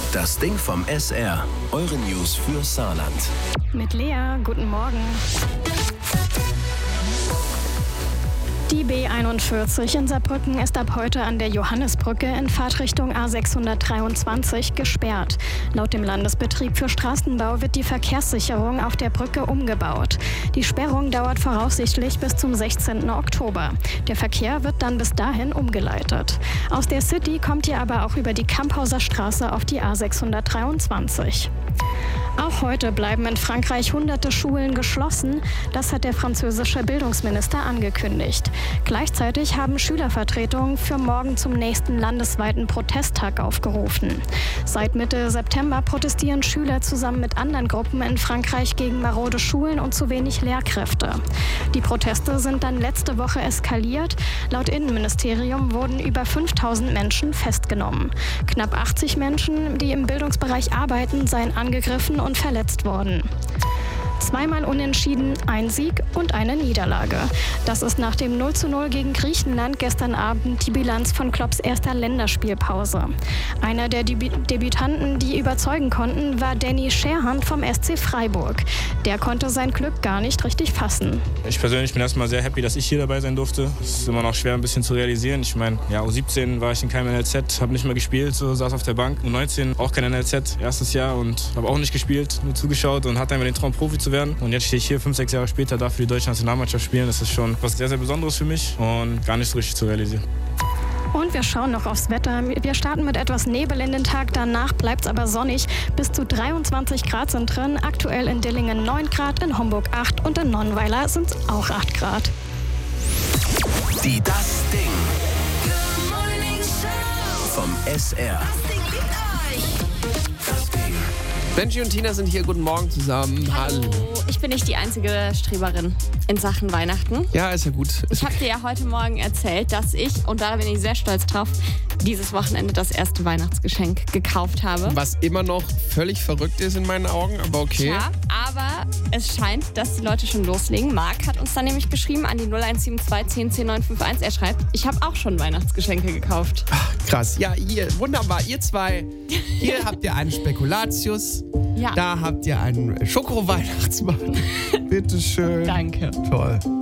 Das Ding vom SR. Eure News für Saarland. Mit Lea, guten Morgen. Die B41 in Saarbrücken ist ab heute an der Johannisbrücke in Fahrtrichtung A623 gesperrt. Laut dem Landesbetrieb für Straßenbau wird die Verkehrssicherung auf der Brücke umgebaut. Die Sperrung dauert voraussichtlich bis zum 16. Oktober. Der Verkehr wird dann bis dahin umgeleitet. Aus der City kommt ihr aber auch über die Kamphauser Straße auf die A623. Auch heute bleiben in Frankreich hunderte Schulen geschlossen. Das hat der französische Bildungsminister angekündigt. Gleichzeitig haben Schülervertretungen für morgen zum nächsten landesweiten Protesttag aufgerufen. Seit Mitte September protestieren Schüler zusammen mit anderen Gruppen in Frankreich gegen marode Schulen und zu wenig Lehrkräfte. Die Proteste sind dann letzte Woche eskaliert. Laut Innenministerium wurden über 5000 Menschen festgenommen. Knapp 80 Menschen, die im Bildungsbereich arbeiten, seien angegriffen und verletzt worden. Zweimal unentschieden, ein Sieg und eine Niederlage. Das ist nach dem 0:0 gegen Griechenland gestern Abend die Bilanz von Klopps erster Länderspielpause. Einer der Debütanten, die überzeugen konnten, war Danny Scherhand vom SC Freiburg. Der konnte sein Glück gar nicht richtig fassen. Ich persönlich bin erstmal sehr happy, dass ich hier dabei sein durfte. Es ist immer noch schwer ein bisschen zu realisieren. Ich meine, U17 war ich in keinem NLZ, habe nicht mal gespielt, so saß auf der Bank. U19 auch kein NLZ, erstes Jahr und habe auch nicht gespielt, nur zugeschaut und hatte einfach den Traum, Profi zu werden. Und jetzt stehe ich hier 5-6 Jahre später, darf für die deutsche Nationalmannschaft spielen. Das ist schon was sehr, sehr Besonderes für mich und gar nicht so richtig zu realisieren. Und wir schauen noch aufs Wetter. Wir starten mit etwas Nebel in den Tag, danach bleibt es aber sonnig. Bis zu 23 Grad sind drin. Aktuell in Dillingen 9 Grad, in Homburg 8 und in Nonnweiler sind es auch 8 Grad. Die Das Ding vom SR. Benji und Tina sind hier. Guten Morgen zusammen. Hallo. Ich bin nicht die einzige Streberin in Sachen Weihnachten. Ja, ist ja gut. Ich habe dir ja heute Morgen erzählt, dass ich, und da bin ich sehr stolz drauf, dieses Wochenende das erste Weihnachtsgeschenk gekauft habe. Was immer noch völlig verrückt ist in meinen Augen, aber okay. Ja, aber es scheint, dass die Leute schon loslegen. Marc hat uns dann nämlich geschrieben an die 0172 10 10 951. Er schreibt, ich habe auch schon Weihnachtsgeschenke gekauft. Ach, krass. Ja, hier, wunderbar. Ihr zwei, hier habt ihr einen Spekulatius. Ja. Da habt ihr einen Schoko-Weihnachtsmann. Bitteschön. Danke. Toll.